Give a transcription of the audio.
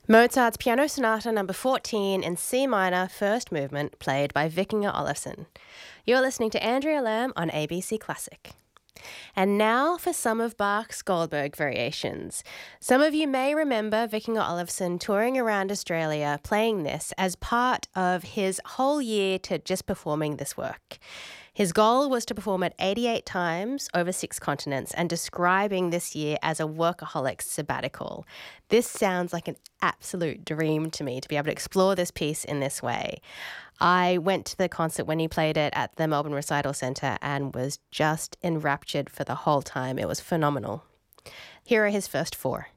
Mozart's Piano Sonata number 14 in C minor, first movement, played by Vikingur Olafsson. You're listening to Andrea Lamb on ABC Classic. And now for some of Bach's Goldberg variations. Some of you may remember Vikingur Olafsson touring around Australia playing this as part of his whole year to just performing this work. His goal was to perform it 88 times over 6 continents and describing this year as a workaholic sabbatical. This sounds like an absolute dream to me to be able to explore this piece in this way. I went to the concert when he played it at the Melbourne Recital Centre and was just enraptured for the whole time. It was phenomenal. Here are his first 4.